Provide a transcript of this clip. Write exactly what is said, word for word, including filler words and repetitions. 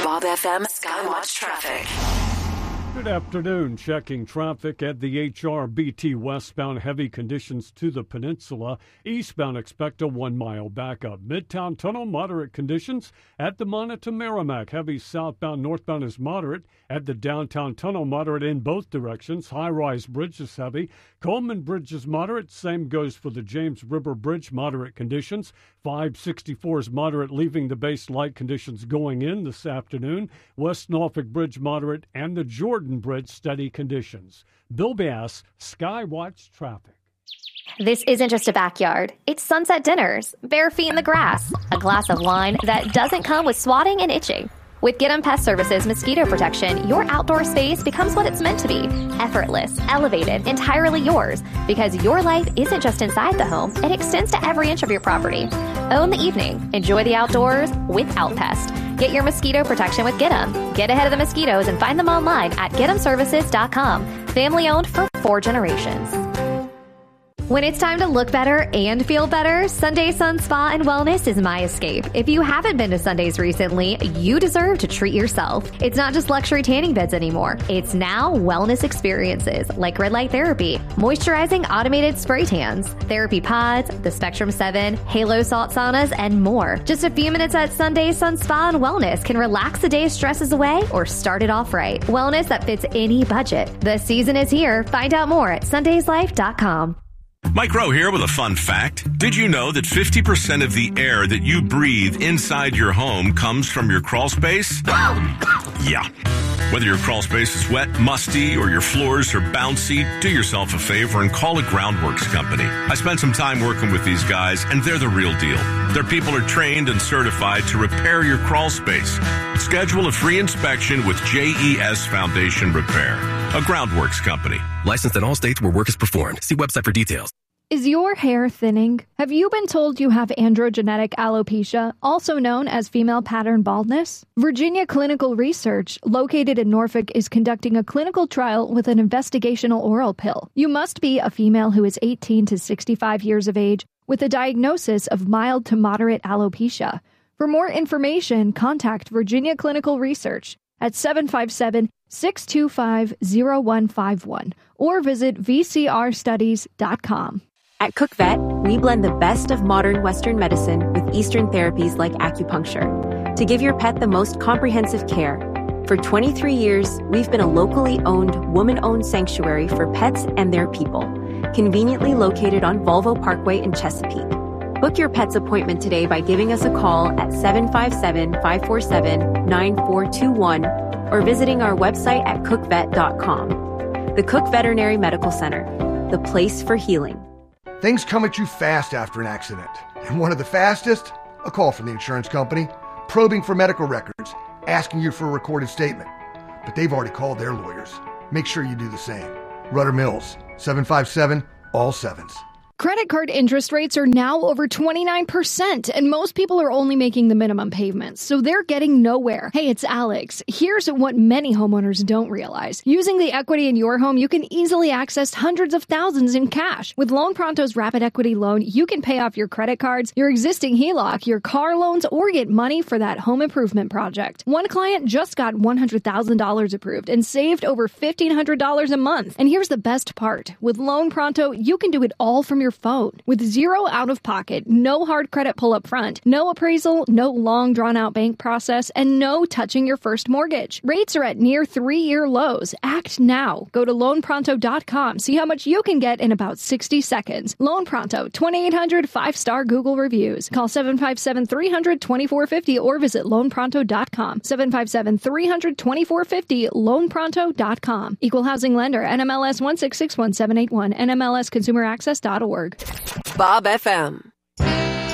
Bob F M Skywatch Traffic. Good afternoon. Checking traffic at the H R B T westbound, heavy conditions to the peninsula. Eastbound, expect a one-mile backup. Midtown Tunnel, moderate conditions. At the Moneta Merrimack, heavy southbound, northbound is moderate. At the Downtown Tunnel, moderate in both directions. High-rise bridge is heavy. Coleman Bridge is moderate. Same goes for the James River Bridge, moderate conditions. five sixty-four is moderate, leaving the base, light conditions going in this afternoon. West Norfolk Bridge, moderate, and the Jordan Bridge, steady conditions. Bill Bass, Skywatch Traffic. This isn't just a backyard. It's sunset dinners, bare feet in the grass, a glass of wine that doesn't come with swatting and itching. With Get 'em Pest Services Mosquito Protection, your outdoor space becomes what it's meant to be. Effortless, elevated, entirely yours. Because your life isn't just inside the home, it extends to every inch of your property. Own the evening. Enjoy the outdoors without pest. Get your mosquito protection with Get 'em. Get ahead of the mosquitoes and find them online at get em services dot com. Family owned for four generations. When it's time to look better and feel better, Sunday Sun Spa and Wellness is my escape. If you haven't been to Sundays recently, you deserve to treat yourself. It's not just luxury tanning beds anymore. It's now wellness experiences like red light therapy, moisturizing automated spray tans, therapy pods, the Spectrum seven, Halo salt saunas, and more. Just a few minutes at Sunday Sun Spa and Wellness can relax the day's stresses away or start it off right. Wellness that fits any budget. The season is here. Find out more at sundays life dot com. Mike Rowe here with a fun fact. Did you know that fifty percent of the air that you breathe inside your home comes from your crawl space? Yeah. Whether your crawl space is wet, musty, or your floors are bouncy, do yourself a favor and call a Groundworks company. I spent some time working with these guys, and they're the real deal. Their people are trained and certified to repair your crawl space. Schedule a free inspection with J E S Foundation Repair, a Groundworks company. Licensed in all states where work is performed. See website for details. Is your hair thinning? Have you been told you have androgenetic alopecia, also known as female pattern baldness? Virginia Clinical Research, located in Norfolk, is conducting a clinical trial with an investigational oral pill. You must be a female who is eighteen to sixty-five years of age with a diagnosis of mild to moderate alopecia. For more information, contact Virginia Clinical Research at seven five seven, six two five, zero one five one or visit v c r studies dot com. At Cook Vet, we blend the best of modern Western medicine with Eastern therapies like acupuncture to give your pet the most comprehensive care. For twenty-three years, we've been a locally owned, woman-owned sanctuary for pets and their people, conveniently located on Volvo Parkway in Chesapeake. Book your pet's appointment today by giving us a call at seven five seven, five four seven, nine four two one or visiting our website at cook vet dot com. The Cook Veterinary Medical Center, the place for healing. Things come at you fast after an accident. And one of the fastest? A call from the insurance company, probing for medical records, asking you for a recorded statement. But they've already called their lawyers. Make sure you do the same. Rudder Mills, seven five seven, all sevens. Credit card interest rates are now over twenty-nine percent, and most people are only making the minimum payments, so they're getting nowhere. Hey, it's Alex. Here's what many homeowners don't realize. Using the equity in your home, you can easily access hundreds of thousands in cash. With Loan Pronto's Rapid Equity Loan, you can pay off your credit cards, your existing H E L O C, your car loans, or get money for that home improvement project. One client just got one hundred thousand dollars approved and saved over fifteen hundred dollars a month. And here's the best part. With Loan Pronto, you can do it all from your your phone. With zero out-of-pocket, no hard credit pull up front, no appraisal, no long drawn-out bank process, and no touching your first mortgage. Rates are at near three-year lows. Act now. Go to loan pronto dot com. See how much you can get in about sixty seconds. Loan Pronto, twenty-eight hundred, five-star Google reviews. Call seven five seven, three hundred, twenty-four fifty or visit loan pronto dot com. seven five seven, three hundred, twenty-four fifty, loan pronto dot com. Equal housing lender, N M L S one six six one seven eight one, N M L S consumer access dot org. Bob F M.